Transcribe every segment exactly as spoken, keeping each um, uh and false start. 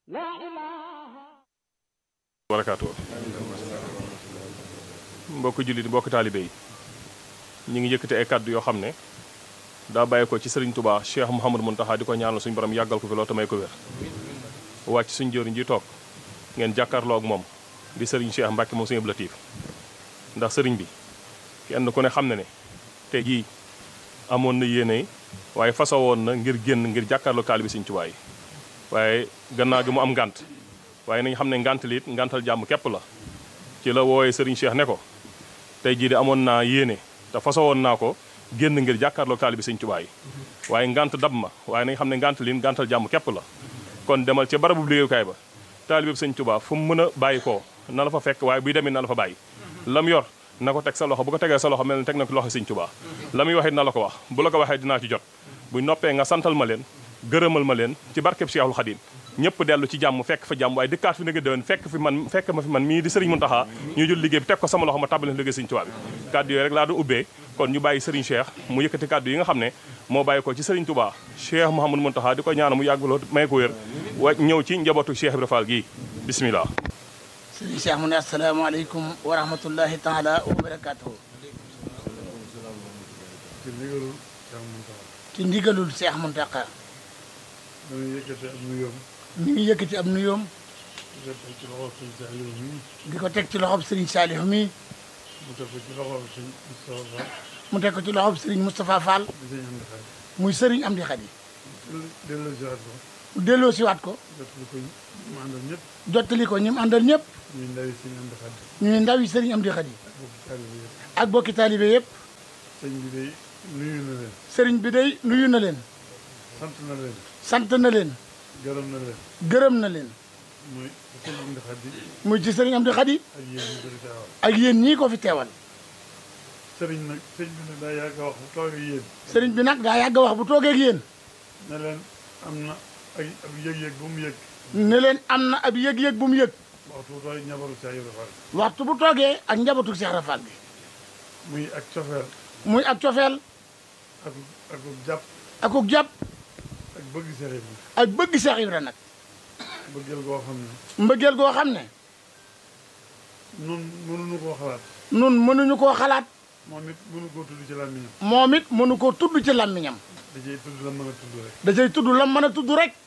barakaatu mbokk jullit mbokk taalibe yi ñu ngi yëkkati ay kàddu yoo xam ne daa bàyyi ko ci Serigne Touba Cheikh Mouhamadou Mountakha di ko ñaanal suñu borom yàggal ko fi loolu te may ko wér wàcc suñu jëriñ ji toog ngeen jàkkaarloo ak moom di Serigne Cheikh Mbacke moom suñu Latif ndax Serigne bi kenn ku ne xam ne ne te jii amoon na yéene waaye fasoo woon na ngir génn ngir jàkkaarloo taalibe Serigne Touba yi waaye gannaaw gi mu am ngànt waaye nañ xam ne ngànt li it ngàntal jàmm képp la ci la wooyee Serigne Cheikh ne ko tey jii de amoon naa yéene te fasoo woon naa ko génn ngir jàkkaarloo taalibe Serigne Touba yi waaye ngànt dab ma waaye nañ xam ne ngànt li ngàntal jàmm képp la kon demal ca barabu liggéeyukaay ba taalibe Serigne Touba fu mu mën a bàyyi koo na la fa fekk waaye buy demee na la fa bàyyi lam yor na ko teg sa loxo bu ko tegee sa loxo mel ne teg na ko loxo Serigne Touba la muy waxee na la ko wax bu la ko waxee dinaa ci jot bu noppee nga santal ma leen gërëmal ma leen ci barkeb Cheikhul Khadim ñëpp dellu ci jàmm fekk fa jàmm waaye dëkkaat fi na nga déwén fekk fi man fekk ma fi man mii di Serigne Mountakha ñu jël liggéey bi teg ko sama loxo ma tàbbale liggéey Serigne Touba bi kàddu yooyu rek laa doon ubbee kon ñu bàyyi Serigne Cheikh mu yëkkati kàddu yi nga xam ne moo bàyyi ko ci Serigne Touba Cheikh Mouhamadou Mountakha di ko ñaanal mu yàgg loo may ko wér wa ñëw ci njabootu Cheikh Ibra Fall gii bismillah Serigne Cheikh mu ne asalaamaaleykum wa rahmatullahi taala wa barakatuhu ci ndigalul Cheikh Mountakha ñu yëkkati ab nuyoom. ñu ngi yëkkati ab nuyoom. di ko teg ci loxob Serigne Saliou mi. mu teg ko ci loxob Serigne Moustapha Fall. mu teg ko ci loxob Serigne Moustapha Fall. muy Serigne Amdi Khady. delloo si waat ko. mu delloo si waat ko. jottali ko ñi mu àndal ñëpp. jottali ko ñi mu àndal ñëpp. ñuy ndawi Serigne Amdi Khady. ñuy ndawi Serigne Amdi Khady. ak bokki taalibe yëpp. ak bokki taalibe yëpp. sëriñ bi day nuyu na leen. Serigne bi day nuyu na leen. sant na leen. sant na leen. gërëm na leen. gërëm na leen. muy Serigne Amdi Khady. muy ci Serigne Amdi Khady. ak yéen ñi ko fi teewal. ak yéen ñii ko fi teewal. Serigne nag sëriñ bi nag daa yàgg a wax bu toogee ak yéen. Serigne bi nag daa yàgg a wax bu toogee ak yéen. ne leen am na ay ab yëg-yëg bu mu yëg. ne leen am na ab yëg-yëg bu mu yëg. waxtu bu toogee njabootu Cheikh Ibra Fall. waxtu bu toogee ak njabootu Cheikh Ibra Fall bi. muy ak cofeel. muy ak cofeel. ak ak jàpp. akuk jàpp. ak bëgg Cheikh Ibra. ak bëgg Cheikh Ibra nag. mbëggeel goo xam ne. mbëggeel goo xam ne. nun mënuñu koo xalaat. nun mënuñu koo xalaat. moom it mënu koo tudd ci làmmiñam. moom it mënu koo tudd ci làmmiñam. da cay tudd la mën a tudd rek. da cay tudd la mën a tudd rek.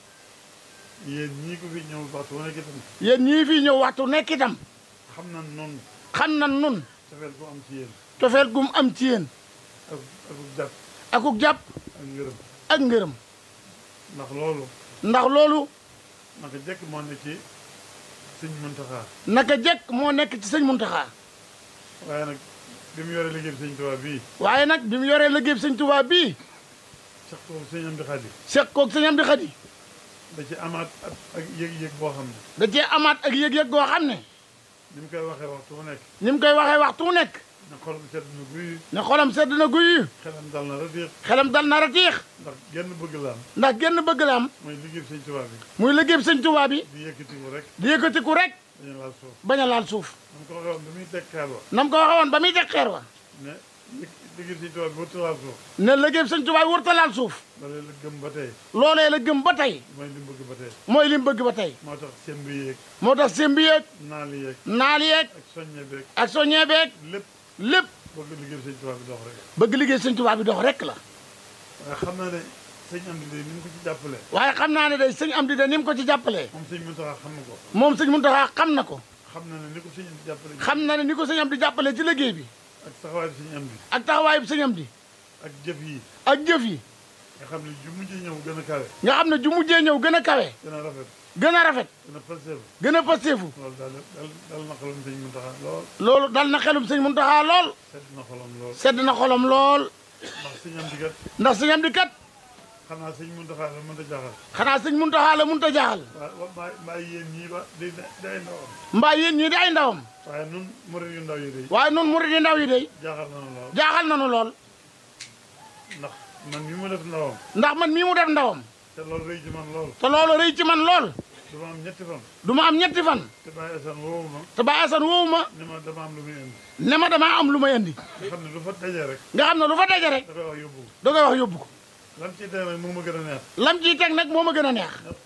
yéen ñii ko fi ñëw waxtu wu nekk itam. yéen ñii fii ñëw waxtu nekk itam. xam na noonu. xam na nun cofeel gu am ci yéen. cofeel gu mu am ci yéen. ak akuk jàpp. akuk jàpp. ak ngërëm. ak ngërëm. ndax loolu. ndax loolu. naka jekk moo ne ci sëñ Mountakha. naka jekk moo nekk ci sëñ Mountakha. waaye nag bi mu yoree liggéey bi sëñ Tuubaa bii. waaye nag bi mu yoree liggéey bi sëñ Tuubaa bii. seq koog sëñ Amdi Khady. seq koog sëñ Amdi Khady. da ci amaat ak yëg-yëg boo xam ne. da cee amaat ak yëg-yëg goo xam ne. ni mu koy waxee waxtu wu nekk. ni mu koy waxee waxtu wu nekk. ne xolam sedd na guy. ne xolam sedd na guy. xelam dal na ratiix. xelam dal na ratiix. ndax genn bëgg la am. ndax genn bëgg la am. mooy liggéey bi sëñ Tuubaa bi. muy liggéey bi sëñ Tuubaa bi. di yëkkatiku rek. di yëkkatiku rek. dañu laal suuf. bañ a laal suuf. nam ko waxee woon ba muy teg xeer wa. nam ko waxee woon ba muy teg xeer wa. ne liggéey bi sëñ Tuubaa bi wërta laal suuf. ne liggéey bi sëñ Tuubaa bi wërta laal suuf. loolee la gëm ba tey. loolee la gëm ba tey. mooy li mu bëgg ba tey. mooy li mu bëgg ba tey. moo tax semb yeeg. moo tax sembi yeeg. naal yeeg. naal yeeg. ak soññe beeg. ak soññee beeg. lépp. lépp. bëgg liggéey bi sëñ Tuubaa bi dox rek. bëgg liggéey sëñ Tuubaa bi dox rek la. waaye xam naa ne sëñ Amdi de ni mu ko ci jàppalee. waaye xam naa ne day sëñ Amdi de ni mu ko ci jàppalee. moom sëñ Mountakha xam na ko. moom sëñ Mountakha xam na ko. xam na ne ni ko sëñ Amdi jàppalee. xam na ne ni ko sëñ Amdi jàppalee ci liggéey bi. ak taxawaay bi sëñ Amdi. ak taxawaay bi sëñ Amdi. ak jëf yi. ak jëf yi. nga xam ne ju mujjee ñëw gën a kawe. nga xam ne ju mujjee ñëw gën a kawe. gën a rafet. gën a rafet. gën a pasteefu. gën a pasteefu. loolu daal dal dal na xolam sëñ Mountakha lool. loolu dal na xelum sëñ Mountakha lool. sedd na xolam lool. sedd na xolam lool. ndax sëñ Amdi kat. ndax sëñ Amdi kat. xanaa sëñ Mountakha la mënta jaaxal. xanaa sëñ Mountakha la mënta jaaxal. waaw mbaa mbaa yéen ñii ba di di ay ndawam. mbaa yéen ñii di ay ndawam. waaye nun murid yu ndaw yi de. waaye nun murid yu ndaw yi de. jaaxal nañu lool. jaaxal nañu lool. ndax man mi mu def ndawam. ndax man mii mu def ndawam. te loolu rëy ci man lool. te loolu rëy ci man lool. du ma am ñetti fan. du ma am ñetti fan. te Baye Assane woowu ma. te Baye Assane woowu ma. ne ma dama am lu muy indi. ne ma damaa am lu may indi. nga xam ne lu fa daje rek. nga xam ne lu fa daje rek. da koy wax yóbbu ko. da koy wax yóbbu ko. lam ciy teg nag moo ma gën a neex. lam ciy teg nag moo ma gën a neex.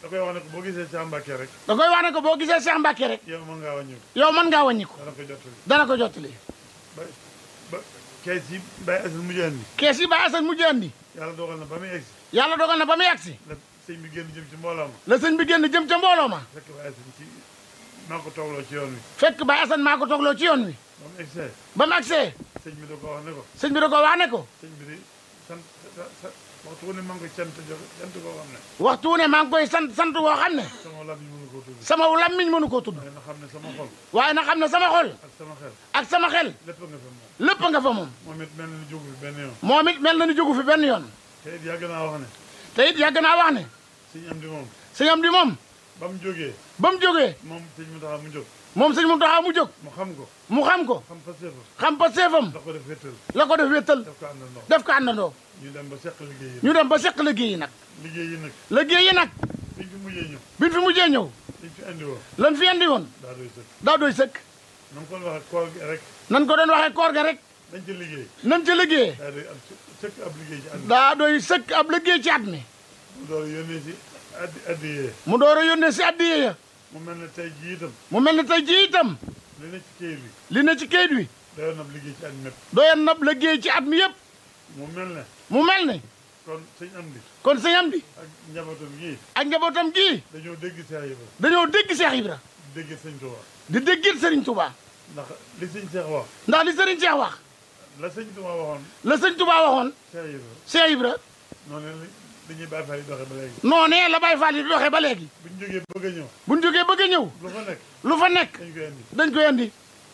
da koy wax ne ko boo gisee Cheikh Mbacke rek. da koy wax ne ko boo gisee Cheikh Mbacke rek. yow mën ngaa wàññi ko. yow mën ngaa wàññi ko. dana ko jottali. dana ko jottali. ba ba kees yi Baye Assane mujj andi. kees yi Baye Assane mujj andi. yàlla dogal na ba muy egsi. yàlla dogal na ba muy egsi. la sëñ bi génn jëm ci mbooloo ma. la sëñ bi génn jëm ca mbooloo ma. fekk Baye Assane ci maa ko toogloo ci yoon wi. fekk Baye Assane maa ko toogloo ci yoon wi. ba mu egsee. ba mu egsee. sëñ bi da ko wax ne ko. sëñ bi da ko wax ne ko. sëñ bi di sant sa waxtu wu ne maa ngi koy cant joxe cant koo xam ne. waxtu wu ne maa ngi koy sant sant koo xam ne. sama làmmiñ mënu koo tudd. sama làmmiñ mënu koo tudd. waaye na xam ne sama xol. waaye na xam ne sama xol. ak sama xel. ak sama xel. lépp nga fa moom. lépp nga fa moom. moom it mel na ni jógu fi benn yoon. moom it mel na ni jógu fi benn yoon. te it yàgg naa wax ne. te it yàgg naa wax ne. sëñ am di moom. sëñ am di moom. ba mu jógee. ba mu jógee. moom sëñ mu taxaw mu jóg. moom sëñ mu taxaw mu jóg. mu xam ko. mu xam ko. xam fa seefam. xam pa seefam. da ko def wéttal. la ko def wéttal. def ko àndandoo. def ko àndandoo. ñu dem ba seq liggéey yi. ñu dem ba seq liggéey yi nag. liggéey yi nag. liggéey yi nag. biñ fi mujjee ñëw. biñ fi mujjee ñëw. liñ fi andi woon. lan fi andi woon. daa doy sëkk. daa doy sëkk. na nga ko waxee koor gi rek. nan ko doon waxee koor ga rek. dañ ca liggéey. nan ca liggéey. daa doy ab sëkk ab liggéey ci at mi. daa doy sëkk ab liggéey ci at mi. mu door a yónnee si addi addiyee. mu door a yónnee si addiye ya. mu mel ne tey jii itam. mu mel ne tey jii itam. li ne ci kayit bi. li ne ci kayit wi. dayoon ab liggéey ci at mi mépp. doyoon nab liggéey ci at mi yëpp. mu mel ne. mu mel ne. kon sëñ am di. kon sëñ am di. ak njabootam gii. ak njabootam gii. dañoo dégg Cheikh Ibra. dañoo dégg Cheikh Ibra. dégg sëñ Touba. di déggit Serigne Touba. ndax li sëñ Cheikh wax. ndax li Serigne Cheikh wax. la sëñ Touba waxoon. la sëñ Touba waxoon. Cheikh Ibra. Cheikh Ibra. noonu la dañuy Baye Fall yi doxee ba léegi. noonee la Baye Fall yi di doxee ba léegi. bu ñu jógee bëgg a ñëw. bu ñu jógee bëgg a ñëw. lu fa nekk. lu fa nekk. dañ koy andi. dañ koy andi.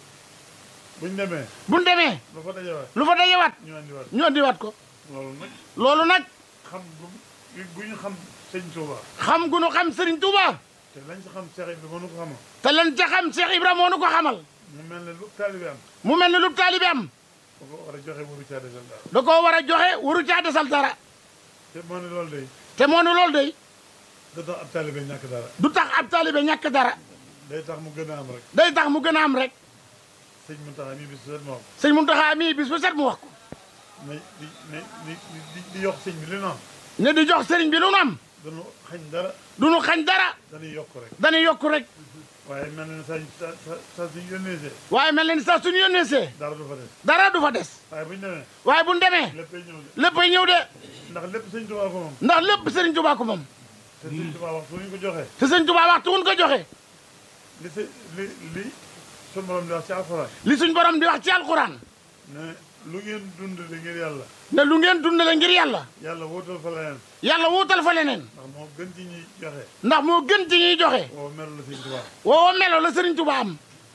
bu ñu demee. bu ñu demee. lu fa dajewaat. lu fa dajewaat. ñu andiwaat. ñu andiwaat ko. loolu nag. loolu nag. xam bu bu ñu xam sëñ Touba. xam gu nu xam Serigne Touba. te lañ si xam Cheikh Ibra mënu ko xamal. te lan ca xam Cheikh Ibra moo nu ko xamal. mu mel ne lu taalibe am. mu mel ne lu taalibe am. da ko war a joxe waru caa desal dara. da koo war a joxe waru caa desal dara. te moo ne loolu day. te moo ne loolu day. da tax ab taalibe ñàkk dara. du tax ab taalibe ñàkk dara. day tax mu gën a am rek. day tax mu gën a am rek. sëñ Mountakha mii bis bu set ma wax. sëñ Mountakha mii bis bu set mu wax ko. ne di ne di di di yokk sëñ bi li nu am. ne di jox sëriñ bi lu nu am. dañu xañ dara. du nu xañ dara. dañuy yokk rek. dañuy yokk rek. waaye mel na ne saa sa sa saa suñu yónnee see. waaye mel na ni sax suñu yónnee see. dara du fa des. dara du fa des. waaye bu ñu demee. waaye bu ñu demee. léppay ñëw de. léppay ñëw de. ndax lépp sëñ Touba ko moom. ndax lépp sëriñ Touba ko moom. te sëñ Touba waxtu wu ñu ko joxee. te sëriñ Touba waxtu wuñ ko joxe. li si li li suñu borom di wax ci alxuraan. li suñ borom di wax ci alxuraan. ne lu ngeen dundale ngir yàlla. ne lu ngeen dundale ngir yàlla. yàlla wóotal fa leneen. yàlla wuutal fa leneen. ndax moo gën ci ñuy joxe. ndax moo gën ci ñuy joxe. woo melu la sëñ Touba. woo melo la sëriñ Touba am.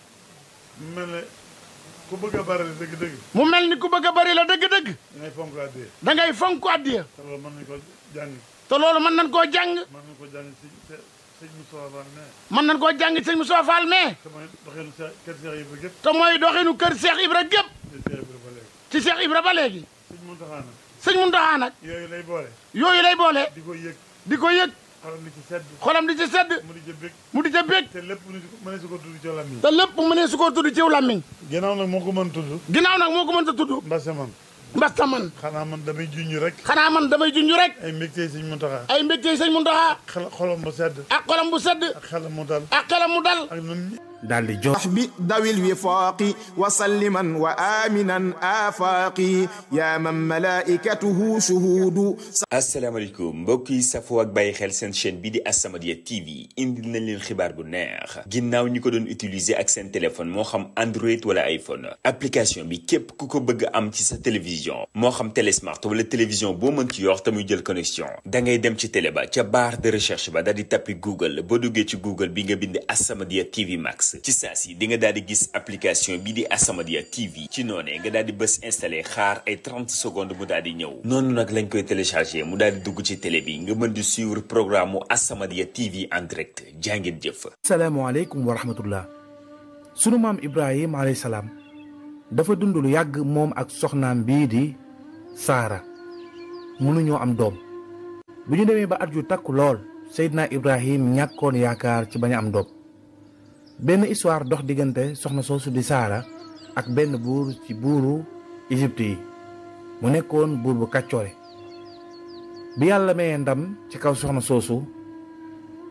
mu mel ne ku bëgg a bari dëgg-dëgg. mu mel ni ku bëgg a bari la dëgg-dëgg. da ngay fonk àddee. da ngay fonk addiya. te loolu mën nañu ko jàng. te loolu mën nañ koo jàng. mën nañu ko jàng si sëñ Moustapha Fall mais. mën nañ koo jàng sëñ Moussa Fall mais. te mooy doxeenu Cheikh kër Cheikh Ibra gépp. te mooy doxinu kër Cheikh Ibra gépp. te Cheikh Ibra ba léegi. ci Cheikh Ibra ba léegi. sëñ Mountakha nag. sëñ Mountakha nag. yooyu lay boole. yooyu lay boole. di ko yëg. di ko yëg. xolam di ci sedd. xolam di ci sedd. mu di ca bég. mu di ca bég. te lépp mu ne su ko tudd ci làmmiñ. te lépp mu ne su ko tudd ciw làmmiñ. ginnaaw nag moo ko mën tudd. ginnaaw nag moo ko mënta tudd. mbase man. mbasta man. xanaa man damay junj rek. xanaa man damay junj rek. ay mbégte sëñ Mountakha. ay mbégte sëñ Mountakha. xel xolam bu sedd. ak xolam bu sedd. ak xelam mu dal. ak xelam mu dal. ak nun ñi. daal di jox bi dawil wifaaqi wa salliman wa aminan afaaqi yaa man malaikatuhu shuhudu. asalaamaaleykum mbokk yi safoo ak bàyyi xel seen chaîne bi di As-Samadiyya T V indil nañ leen xibaar bu neex ginnaaw ñi ko doon utiliser ak seen téléphone moo xam Android wala iPhone application bi képp ku ko bëgg am ci sa télévision moo xam télé smart wala télévision boo mën ci yor te muy jël connexion da ngay dem ci télé ba ca barre de recherche ba daal di tappi Google boo duggee ci Google bi nga bind As-Samadiyya T V Max ci saa si di nga daal di gis application bi di As-Samadiyya T V ci noonee nga daal di bës installé xaar ay trente secondes mu daal di ñëw noonu nag lañ koy téléchargé mu daal di dugg ci télé bi nga mën di suivre programme mu As-Samadiyya T V en direct jàngeen jëf. salaamaaleykum wa rahmatullah sunu maam Ibrahima alayhi salaam dafa dund lu yàgg moom ak soxnaam bii di Saara mënuñoo am doom bu ñu demee ba at yu takku lool Seydina Ibrahim ñàkkoon yaakaar ci bañ a am doom benn histoire dox diggante soxna soosu di Saara ak benn buur ci buuru Égypte yi mu nekkoon buur bu kàccoore bi yàlla mayee ndam ci kaw soxna soosu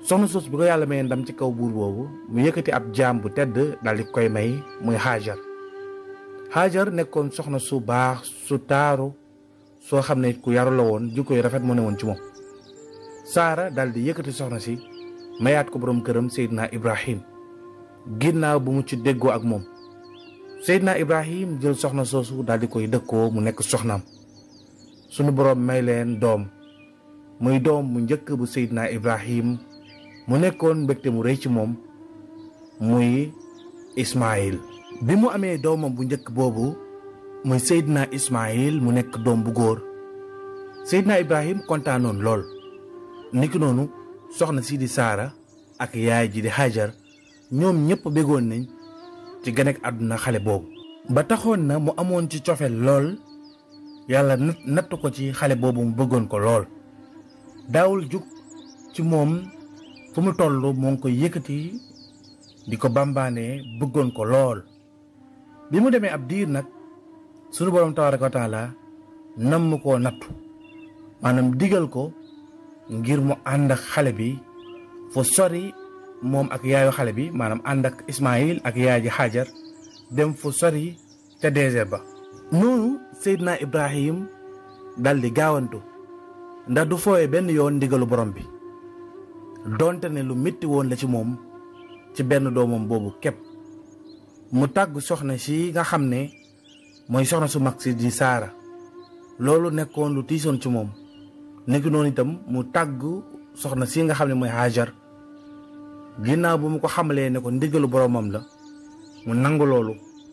soxna soos bi ko yàlla may ndam ci kaw buur boobu mu yëkkati ab jaam bu tedd daal di koy may muy Hajar. Hajar nekkoon soxna su baax su taaru soo xam ne ku yaru la woon jikko yu rafet moo ne woon ci moom. Saara daal di yëkkati soxna si mayaat ko borom këram Seydina Ibrahim ginnaaw bu mu ci déggoo ak moom. Seydina Ibrahim jël soxna soosu daal di koy dëkkoo mu nekk soxnaam. sunu borom may leen doom muy doom mu njëkk bu Seydina Ibrahim mu nekkoon mbégte mu rëy ci moom muy Ismaïl. bi mu amee doomam bu njëkk boobu muy Seydina Ismaïl mu nekk doom bu góor Seydina Ibrahim kontaanoon lool. niki noonu soxna si di Saara ak yaay ji di Hajar ñoom ñëpp béggoon nañ ci ganek àdduna xale boobu. ba taxoon na mu amoon ci cofeel lool yàlla natt ko ci xale boobu mu bëggoon ko lool. daawul jug ci moom fu mu toll moo ngi koy yëkkati di ko bambaane bëggoon ko lool. bi mu demee ab diir nag sunu borom tabaaraka wa taala namm koo nattu maanaam digal ko ngir mu ànd ak xale bi fu sori moom ak yaayu xale bi maanaam ànd ak Ismaïl ak yaay ji Hajar dem fu sori ca désert ba. noonu Seydina Ibrahim dal di gaawantu ndax du fooye benn yoon ndigalu borom bi donte ne lu métti woon la ci moom ci benn doomam boobu képp. mu tàgg soxna si nga xam ne mooy soxna su mag si di Saara loolu nekkoon lu tiisoon ci moom. nekk noonu itam mu tàgg soxna si nga xam ne mooy Hajar ginnaaw bu mu ko xamalee ne ko ndigalu boromam la mu nangu loolu.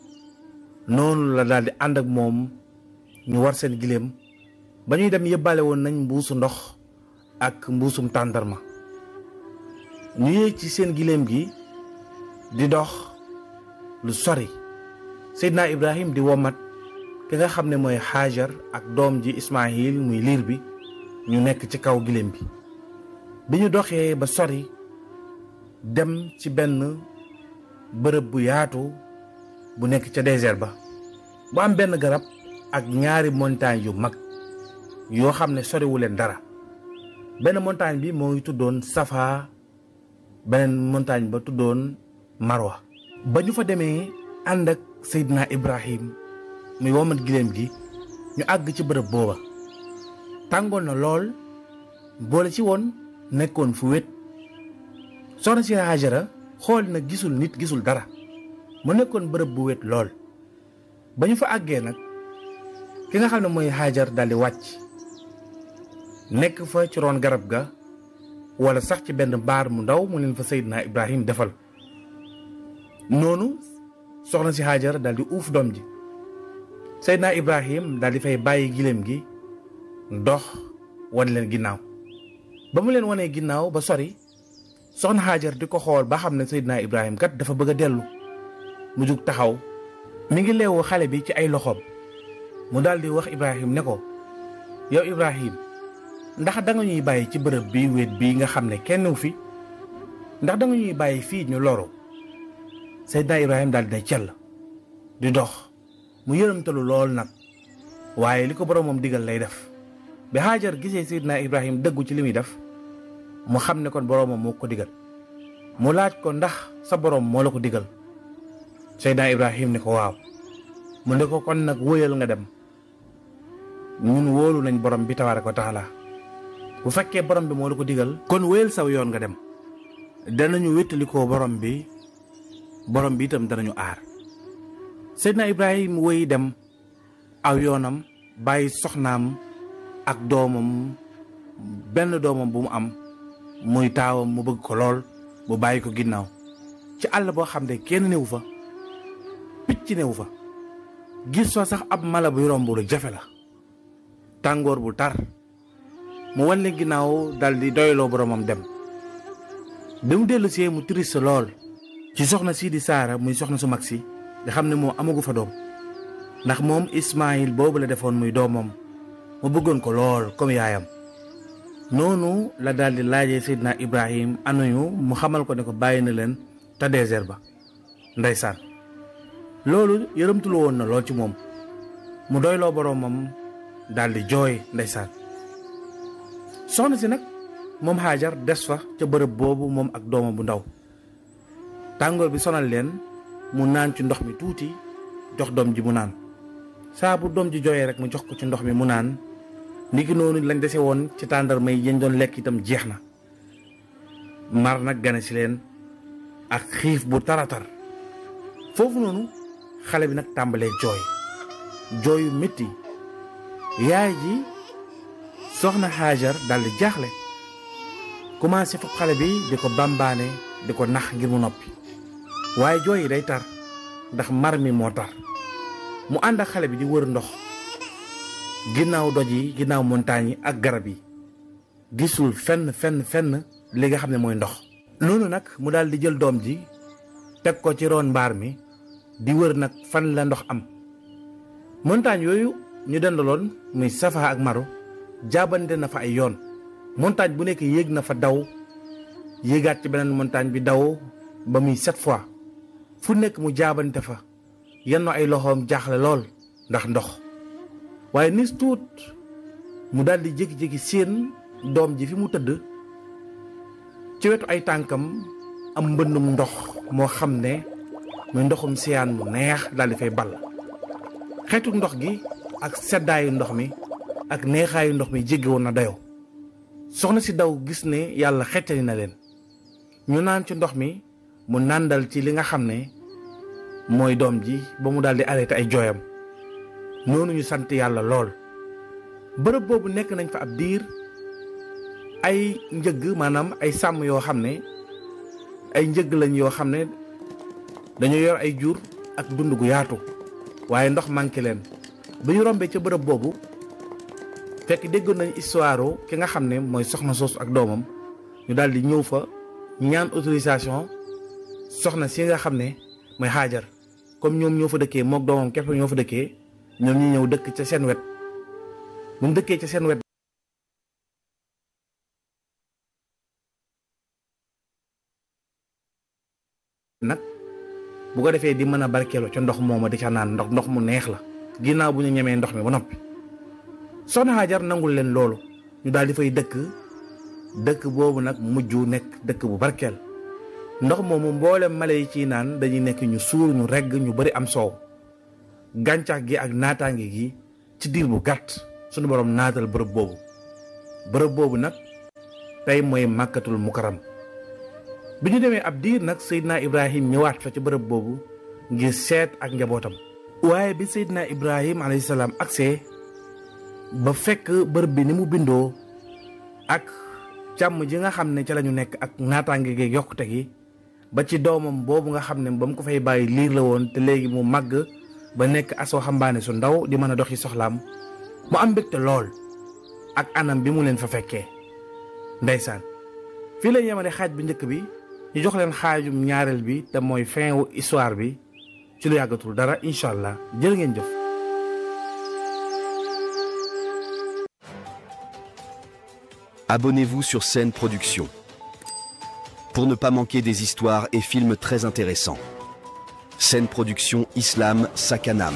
noonu la daal di ànd ak moom ñu war seen giléem ba ñuy dem yëbbaale woon nañ mbuusu ndox ak mbuusum tàndarma. ñu yéeg ci seen giléem gi di dox lu sori Seydina Ibrahim di womat ki nga xam ne mooy Hajar ak doom ji Ismaïl muy liir bi ñu nekk ci kaw giléem bi. bi ñu doxee ba sori dem ci benn bërëb bu yaatu bu nekk ca désert ba bu am benn garab ak ñaari montagne yu mag yoo xam ne soriwu leen dara. benn montagne bi moo ngi tuddoon Safa beneen montagne ba tuddoon Marwa. ba ñu fa demee ànd ak Seydina Ibrahim muy womat giléem gi ñu àgg ci bërëb booba tàngoon na lool boole ci woon nekkoon fu wét. soxna si Hajara xool na gisul nit gisul dara mu nekkoon bërëb bu wét lool. ba ñu fa àggee nag ki nga xam ne mooy Hajar daldi wàcc nekk fa ci roon garab ga wala sax ci benn baar mu ndaw mu leen fa Seydina Ibrahim defal. noonu soxna si Hajar daldi uuf doom ji. Seydina Ibrahim daldi fay bàyyi giléem gi dox wan leen ginnaaw. ba mu leen wanee ginnaaw ba sori soxna Hajar di ko xool ba xam ne Seydina Ibrahim kat dafa bëgg a dellu. mu jug taxaw mi ngi leewu xale bi ci ay loxoom mu daldi wax Ibrahim ne ko yow Ibrahim ndax danga ñuy bàyyi ci bërëb bi wéet bii nga xam ne kenn wu fi ndax danga ñuy bàyyi fii ñu loru. Seydina Ibrahim daldi day cell di dox mu yërëmtalu lool nag waaye li ko boroomam digal lay def. bi Hajar gisee Seydina Ibrahim dëggu ci li muy def mu xam ne kon boroomam moo ko digal mu laaj ko ndax sa boroom moo la ko digal. Seydina Ibrahim ne ko waaw mu ne ko kon nag wóyal nga dem ñun wóolu nañ borom bi tabaaraka wa taala bu fekkee borom bi moo la ko digal kon wóyal saw yoon nga dem danañu wéttalikoo borom bi borom bi itam danañu aar. Seydina Ibrahim wóy dem aw yoonam bàyyi soxnaam ak doomam benn doomam bu mu am muy taawam mu bëgg ko lool mu bàyyi ko ginnaaw ci àll boo xam ne kenn newu fa picc newu fa gis fa sax ab mala buy romb lu jafe la tàngoor bu tar mu wan leen ginnaaw dal di doyloo boromam dem. bi mu dellu see mu triste lool ci soxna sii di Saara muy soxna su mag si nga xam ne moo amagu fa doom ndax moom Ismaïl boobu la defoon muy doomam mu bëggoon ko lool comme yaayam. noonu la daal di laajee Seydina Ibrahim anuñu mu xamal ko ne ko bàyyi na leen te désert ba. ndeysaan loolu yërëmtulu woon na lool ci moom mu doyloo boroomam daal di jooy ndeysaan. soxna si nag moom Hajar des fa ca bërëb boobu moom ak doomam bu ndaw tàngoor bi sonal leen mu naan ci ndox mi tuuti jox doom ji mu naan saa bu doom ji jooyee rek mu jox ko ci ndox mi mu naan niki noonu lañ dese woon ci tàndarma yi yañ doon lekk itam jeex na mar nag gane si leen ak xiif bu taratar foofu noonu xale bi nag tàmbalee jooy jooyu métti yaay ji soxna Hajar daldi jaaxle commencé fab xale bi di ko bambaane di ko nax ngir mu noppi waaye jooy yi day tar ndax mar mi moo tar mu ànd ak xale bi di wër ndox ginnaaw doj yi ginnaaw montagne yi ak garab yi gisul fenn fenn fenn li nga xam ne mooy ndox noonu nag mu daal di jël doom ji teg ko ci roon mbaar mi di wër nag fan la ndox am montagne yooyu ñu dendaloon muy Safa ak Marwa jaabante na fa ay yoon montagne bu nekk yéeg na fa daw yéegaat ci beneen montagne bi daw ba muy sept fois fu nekk mu jaabante fa yenn ay loxoom jaaxle lool ndax ndox waaye nis tuut mu daldi jékki-jékki seen doom ji fi mu tëdd ci wetu ay tànkam am mbënnum ndox moo xam ne muy ndoxum siyaan mu neex daldi fay ball xeetu ndox gi ak seddaayu ndox mi ak neexaayu ndox mi jéggi woon na dayoo soxna si daw gis ne yàlla xettali na leen ñu naan ci ndox mi mu nàndal ci li nga xam ne mooy doom ji ba mu daldi arrêté ay jooyam noonu ñu sant yàlla lool bërëb boobu nekk nañ fa ab diir ay njëgg maanaam ay sàmm yoo xam ne ay njëgg lañ yoo xam ne dañoo yor ay jur ak dund gu yaatu waaye ndox manqué leen bi ñu rombee ca bërëb boobu fekk déggoon nañ histoire ki nga xam ne mooy soxna soosu ak doomam ñu daal di ñëw fa ñaan autorisation soxna si nga xam ne mooy Hajar comme ñoom ñoo fa dëkkee mook doomam képp ñoo fa dëkkee ñoom ñi ñëw dëkk ca seen wet bu mu dëkkee ca seen wet nag bu ko defee di mën a barkeeloo ca ndox mooma di ca naan ndox ndox mu neex la ginnaaw bu ñu ñemee ndox mi ba noppi soxna Hajar nangul leen loolu ñu daal di fay dëkk dëkk boobu nag mujj nekk dëkk bu barkeel ndox moomu mboolem mala yi ciy naan dañuy nekk ñu suur ñu regg ñu bari am soow gàncax gi ak naataange gi ci diir bu gàtt sunu borom naatal bërëb boobu bërëb boobu nag tey mooy màkkatul mukaram bi ñu demee ab diir nag Seydina Ibrahim ñëwaat fa ci bërëb boobu ngir seet ak njabootam waaye bi Seydina Ibrahim alayhi salaam agsee ba fekk bërëb bi ni mu bindoo ak càmm ji nga xam ne ca la ñu nekk ak naataange gi yokkute gi ba ci doomam boobu nga xam ne ba mu ko fay bàyyi liir la woon te léegi mu màgg ba nekk asoo xambaane su ndaw di mën a doxi soxlaam mu am mbégte lool ak anam bi mu leen fa fekkee ndeysaan fii la yemale xaaj bi njëkk bi ñu jox leen xaajum ñaareel bi te mooy fin wu histoire bi ci lu yàggatul dara incha allah jërë ngeen jëf. Abonnez-vous sur Scène Production pour ne pas manquer des histoires et films très intéressants. Scène Production Islam Sakanam.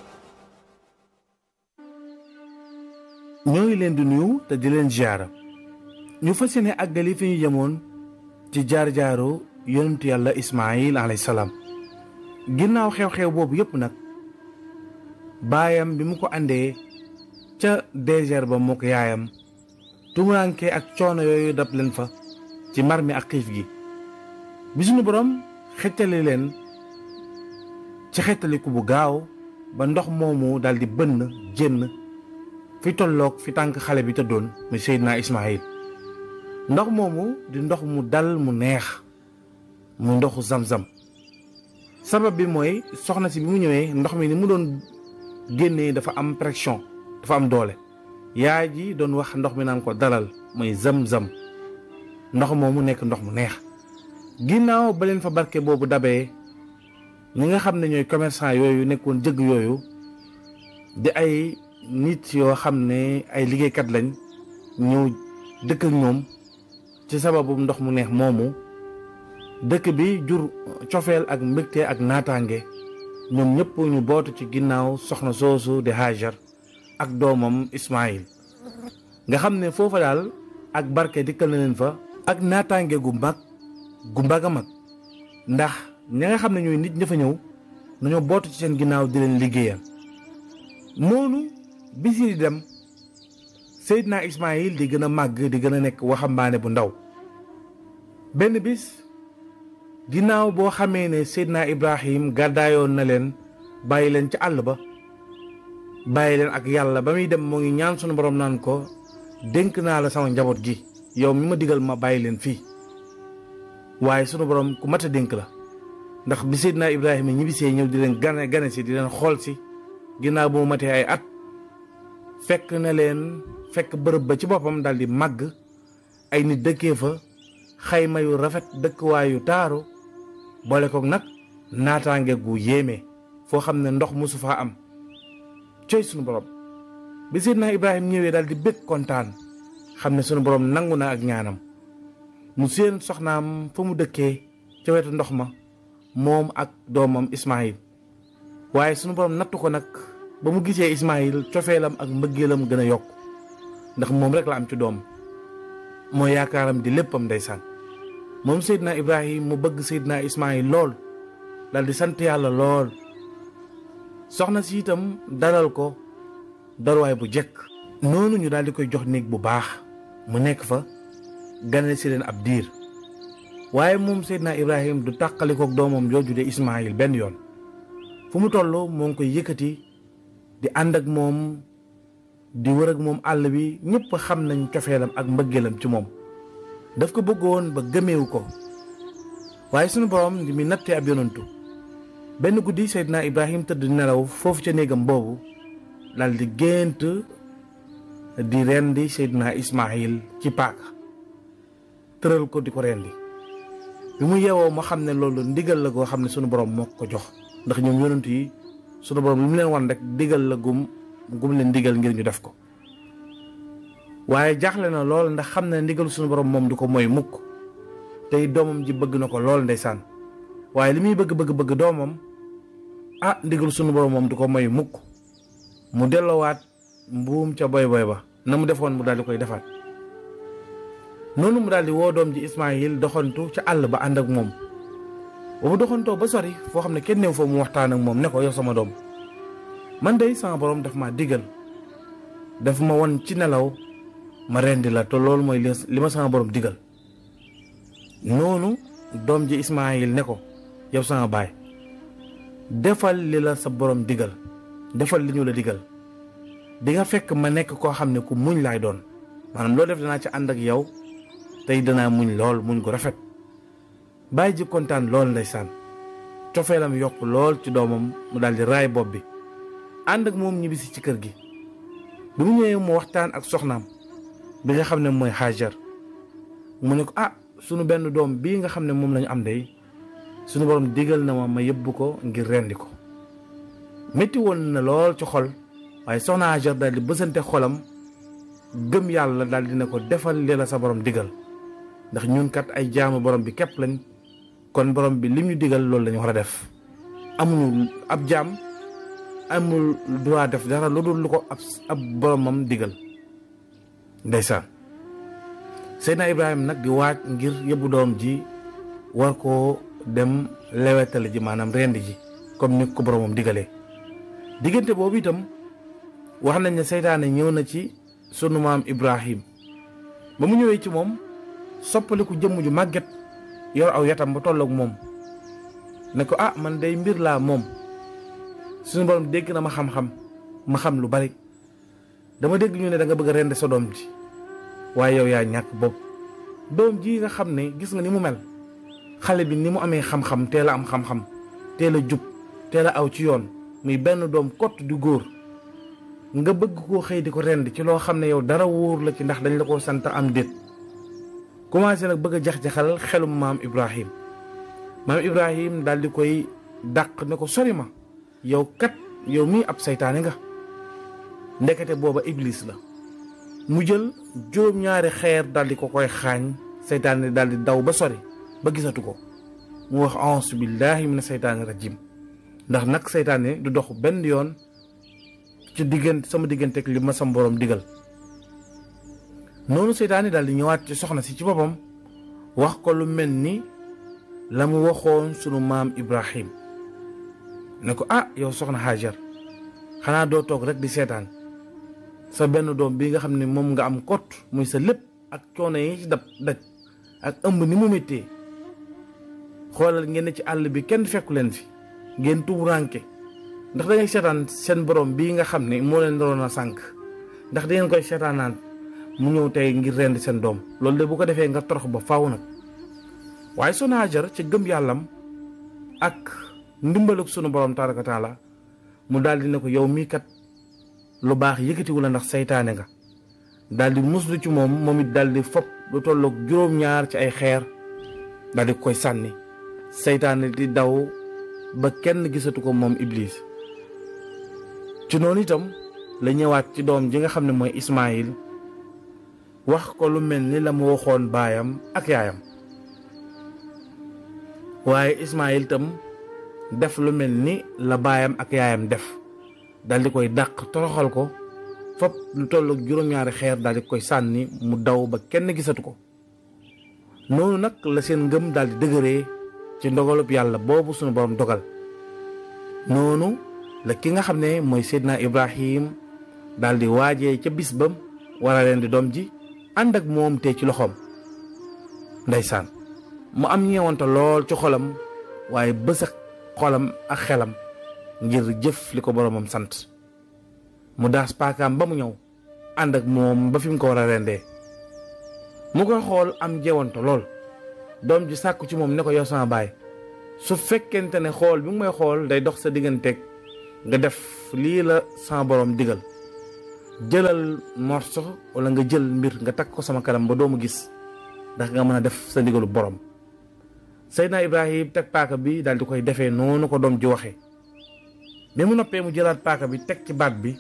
ñoo ngi leen di nuyu te di leen ziara ñu fas yéene àggali fi ñu yemoon ci jaar-jaaru yonentu yàlla Ismaayil alayhi salaam ginnaaw xew-xew boobu yépp nag baayam bi mu ko àndee ca désert ba moo ko yaayam tumuranke ak coono yooyu dab leen fa ci mar mi ak xiif gi bi suñu borom xettali leen ci xettaliku bu gaaw ba ndox moomu daldi bënn génn fi tolloog fi tànk xale bi tëddoon muy Seydina Ismaayil ndox moomu di ndox mu dal mu neex mu ndoxu zam-zam sabab bi mooy soxna si bi mu ñëwee ndox mi ni mu doon génnee dafa am pression dafa am doole yaay ji doon wax ndox mi naan ko dalal mooy zam-zam ndox moomu nekk ndox mu neex ginnaaw ba leen fa barke boobu dabee ñi nga xam ne ñooy commerçant yooyu nekkoon jëgg yooyu di ay nit yoo xam ne ay liggéeykat lañ ñëw dëkk ak ñoom ci sababu ndox mu neex moomu dëkk bi jur cofeel ak mbégte ak naataange ñoom ñëpp ñu bootu ci ginnaaw soxna soosu di Hajar ak doomam Ismaayil nga xam ne foofa daal ak barke dikkal na leen fa ak naataange gu mag gu mag a mag ndax ña nga xam ne ñooy nit ña fa ñëw nañoo bootu ci seen ginnaaw di leen liggéeyal. noonu bis yi di dem Seydina Ismaayil di gën a màgg di gën a nekk waxambaane bu ndaw. benn bis ginnaaw boo xamee ne Seydina Ibrahim gàddaayoon na leen bàyyi leen ci àll ba bàyyi leen ak yàlla ba muy dem moo ngi ñaan sunu borom naan ko dénk naa la sama njaboot gi yow mi ma digal ma bàyyi leen fii waaye sunu borom ku mat a dénk la ndax bi Seydina Ibrahima ñibbisee ñëw di leen gane gane si di leen xool si ginnaaw bu mu matee ay at fekk na leen fekk bërëb ba ci boppam daal di màgg ay nit dëkkee fa xayma yu rafet dëkkuwaay yu taaru boole koog nag naataange gu yéeme foo xam ne ndox mosu faa am coy sunu borom bi Seydina Ibrahima ñëwee daal di bëgg kontaan xam ne sunu borom nangu na ak ñaanam mu seen soxnaam fa mu dëkkee ca wetu ndox ma moom ak doomam Ismaayil waaye sunu borom nattu ko nag ba mu gisee Ismaayil cofeelam ak mbëggeelam gën a yokk ndax moom rek la am ci doom mooy yaakaaram di léppam ndeysaan moom Seydina Ibrahima mu bëgg Seydina Ismaayil lool dal di sant yàlla lool soxna si itam dalal ko dalwaay bu jekk noonu ñu daal di koy jox néeg bu baax mu nekk fa gane si leen ab diir waaye moom Seydina Ibrahima du tàqalikook doomam jooju de Ismaayil benn yoon fu mu toll moo ngi koy yëkkati di ànd ak moom di wër ak moom àll bi ñëpp xam nañ cofeelam ak mbëggeelam ci moom daf ko bëggoon ba gëmeewu ko waaye sunu borom di mi nattee ab yonantu benn guddi Seydina Ibrahima tëdd nelaw foofu ca néegam boobu dal di gént di rendi Seydina Ismaayil ci paaka tëral ko di ko rendi bi mu yeewoo ma xam ne loolu ndigal la goo xam ne sunu borom moo ko jox ndax ñoom yonantu yi sunu borom lu mu leen wan rek digal la gum gum leen digal ngir ñu def ko waaye jaaxle na lool ndax xam ne ndigal sunu borom moom du ko mooy mukk tey doomam ji bëgg na ko lool ndeysaan waaye li muy bëgg bëgg bëgg doomam ah ndigal sunu borom moom du ko mooy mukk mu delloowaat mbuum ca boy boy ba na mu defoon mu daal di koy defaat noonu mu daal di woo doom ji Ismaayil doxantu ca àll ba ànd ak moom ba mu doxantoo ba sori foo xam ne kenn néew foofu mu waxtaan ak moom ne ko yow sama doom man dey sama borom daf ma digal daf ma won ci nelaw ma rendi la te loolu mooy li ma sama borom digal noonu doom ji Ismaayil ne ko yow sama baay defal li la sa borom digal defal li ñu la digal di nga fekk ma nekk koo xam ne ku muñ laay doon maanaam loo def danaa ci ànd ak yow tey danaa muñ lool muñ ko rafet baay ji kontaan lool ndeysaan cofeelam yokk lool ci doomam mu daal di raay bopp bi ànd ak moom ñibbisi ci kër gi bi mu ñëwee mu waxtaan ak soxnaam bi nga xam ne mooy Hajar mu ne ko ah sunu benn doom bii nga xam ne moom lañu am day sunu borom digal na ma ma yëbbu ko ngir rendi ko métti woon na lool ci xol waaye soxna Hajar daal di bësante xolam gëm yàlla daal di ne ko defal li la sa borom digal ndax ñun kat ay jaamu borom bi képp lañ kon borom bi lim ñu digal loolu lañu war a def amuñu ab jaam amul droit def dara lu dul lu ko ab ab boromam digal ndeysaan Seydina Ibrahima nag di waaj ngir yóbbu doom ji war koo dem lewetale ji maanaam rendi ji comme ni ko boromam digalee diggante boobu itam wax nañ ne seytaane ñëw na ci sunu maam Ibrahim ba mu ñëwee ci moom soppaliku jëmm ju màgget yor aw yatam ba tolloog moom ne ko ah man day mbir laa moom suñu borom dégg na ma xam-xam ma xam lu bari dama dégg ñu ne da nga bëgg a rendi sa doom ji waaye yow yaa ñàkk bopp doom ji nga xam ne gis nga ni mu mel xale bi ni mu amee xam-xam teel a am xam-xam teel a jub teel a aw ci yoon muy benn doom kott du góor nga bëgg koo xëy di ko rend ci loo xam ne yow dara wóor la ci ndax dañ la ko sant am déet commencé nag bëgg a jax-jaxal xelum maam Ibrahim maam Ibrahim daal di koy dàq ne ko sori ma yow kat yow mii ab saytaane nga ndekete booba iblis la mu jël juróom-ñaari xeer daal di ko koy xaañ saytaane daal di daw ba sori ba gisatu ko mu wax a'uuzu billaahi mina saytaani rajim ndax nag saytaane du dox benn yoon ci diggante sama diggante ak li ma sam borom digal noonu seytaane daal di ñëwaat ci soxna si ci boppam wax ko lu mel ni la mu waxoon sunu maam Ibrahim ne ko ah yow soxna Hajar xanaa doo toog rek di seetaan sa benn doom bi nga xam ne moom nga am kot muy sa lépp ak coono yi ci dab daj ak ëmb ni mu méttee xoolal ngeen ne ci àll bi kenn fekku leen fi ngeen tuuranke ndax da ngay seetaan seen borom bii nga xam ne moo leen doon a sànq ndax da ngeen koy seetaanaan mu ñëw tey ngir rend seen doom loolu de bu ko defee nga torox ba faaw nag. waaye soxna Hajar ci gëm yàllam ak ndimbalug sunu borom tabaraka taala mu daal di ne ko yow mii kat lu baax yëkkatiwu la ndax saytaane nga daal di muslu ci moom moom it daal di fopp lu tolloog juróom-ñaar ci ay xeer daal di koy sànni saytaane di daw ba kenn gisatu ko moom Iblis. ci noonu itam la ñëwaat ci doom ji nga xam ne mooy Ismaayil wax ko lu mel ni la mu waxoon baayam ak yaayam waaye Ismaayil itam def lu mel ni la baayam ak yaayam def daal di koy dàq toroxal ko fop lu tolloog juróom-ñaari xeer daal di koy sànni mu daw ba kenn gisatu ko. noonu nag la seen ngëm daal di dëgëree ci ndogalub yàlla boobu sunu borom dogal. noonu la ki nga xam ne mooy Seydina Ibrahim daal di waajee ca bis bam war a leen di doom ji ànd ak moom te ci loxoom ndeysaan mu am ñeewante lool ci xolam waaye bës ak xolam ak xelam ngir jëf li ko boromam sant mu daas paakaam ba mu ñëw ànd ak moom ba fi mu ko war a rendee mu koy xool am jeewante lool doom ji sàkku ci moom ne ko yow sama baay su fekkente ne xool bi mu may xool day dox sa digganteeg nga def lii la sama borom digal jëlal morso wala nga jël mbir nga takk ko sama kanam ba doomu gis ndax nga mën a def sa ndigalu borom. Seydina Ibrahim teg paaka bi daal di koy defee noonu ko doom ji waxee bi mu noppee mu jëlaat paaka bi teg ci baat bi